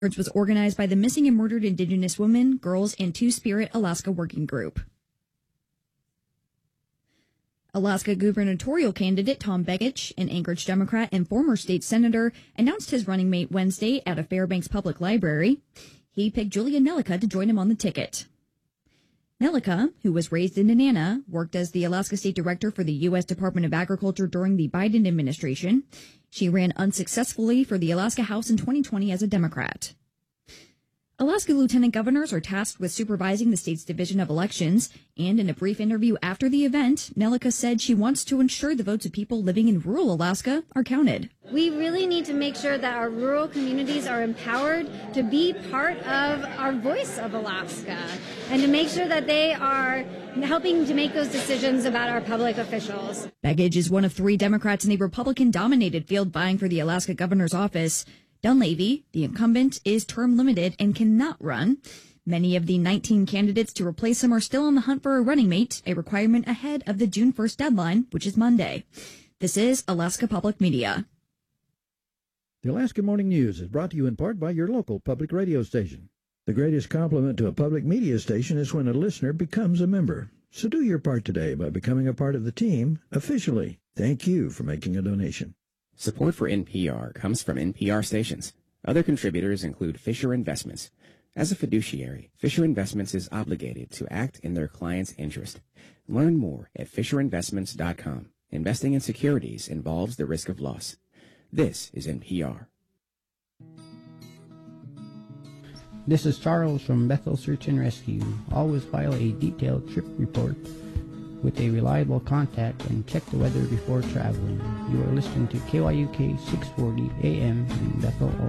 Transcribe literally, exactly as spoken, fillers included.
was organized by the Missing and Murdered Indigenous Women, Girls, and Two-Spirit Alaska Working Group. Alaska gubernatorial candidate Tom Begich, an Anchorage Democrat and former state senator, announced his running mate Wednesday at a Fairbanks Public Library. He picked Julia Nellica to join him on the ticket. Nellica, who was raised in Nenana, worked as the Alaska State Director for the U S Department of Agriculture during the Biden administration. She ran unsuccessfully for the Alaska House in twenty twenty as a Democrat. Alaska lieutenant governors are tasked with supervising the state's division of elections, and in a brief interview after the event, Nellica said she wants to ensure the votes of people living in rural Alaska are counted. We really need to make sure that our rural communities are empowered to be part of our voice of Alaska and to make sure that they are helping to make those decisions about our public officials. Begich is one of three Democrats in a Republican-dominated field vying for the Alaska governor's office. Dunleavy, the incumbent, is term limited and cannot run. Many of the nineteen candidates to replace him are still on the hunt for a running mate, a requirement ahead of the June first deadline, which is Monday. This is Alaska Public Media. The Alaska Morning News is brought to you in part by your local public radio station. The greatest compliment to a public media station is when a listener becomes a member. So do your part today by becoming a part of the team officially. Thank you for making a donation. Support for N P R comes from N P R stations. Other contributors include Fisher Investments. As a fiduciary, Fisher Investments is obligated to act in their client's interest. Learn more at fisher investments dot com. Investing in securities involves the risk of loss. This is N P R. This is Charles from Bethel Search and Rescue. Always file a detailed trip report with a reliable contact and check the weather before traveling. You are listening to K Y U K six forty A M in Bethel,